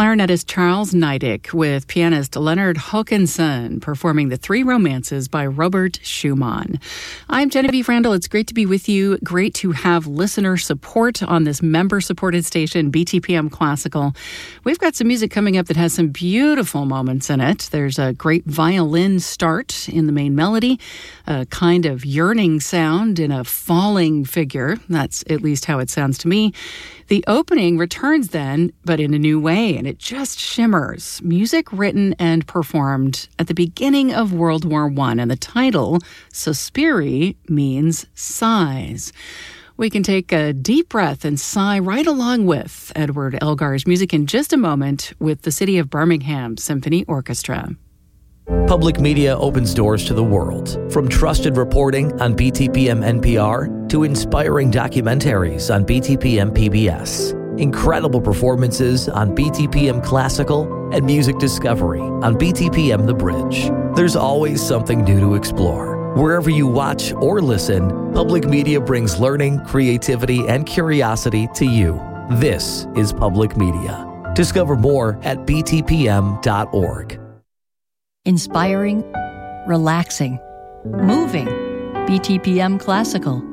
clarinetist Charles Neidig with pianist Leonard Håkansson performing The Three Romances by Robert Schumann. I'm Genevieve Randall. It's great to be with you. Great to have listener support on this member-supported station, BTPM Classical. We've got some music coming up that has some beautiful moments in it. There's a great violin start in the main melody, a kind of yearning sound in a falling figure. That's at least how it sounds to me. The opening returns then, but in a new way, and it just shimmers. Music written and performed at the beginning of World War I, and the title, Sospiri, means sighs. We can take a deep breath and sigh right along with Edward Elgar's music in just a moment with the City of Birmingham Symphony Orchestra. Public media opens doors to the world, from trusted reporting on BTPM NPR to inspiring documentaries on BTPM PBS. Incredible performances on BTPM Classical and music discovery on BTPM The Bridge. There's always something new to explore. Wherever you watch or listen, public media brings learning, creativity, and curiosity to you. This is public media. Discover more at btpm.org. Inspiring, relaxing, moving. BTPM Classical.